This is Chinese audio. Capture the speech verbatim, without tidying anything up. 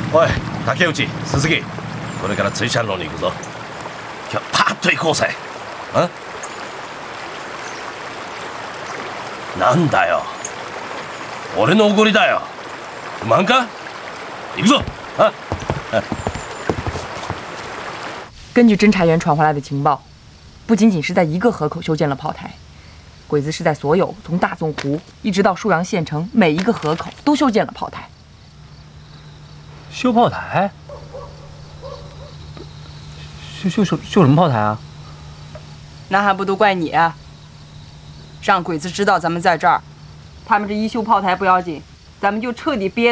おい、竹内、鈴木、これから追山路に行くぞ。今日パッと行こうぜ。あ？なんだよ。俺のおごりだよ。不満か？行くぞ！啊！ 根据侦查员传回来的情报，不仅仅是在一个河口修建了炮台，鬼子是在所有从大纵湖一直到沭阳县城每一个河口都修建了炮台。 修炮台？修修修修什么炮台啊？ 那还不都怪你啊！让鬼子知道咱们在这儿，他们这一修炮台不要紧，咱们就彻底憋。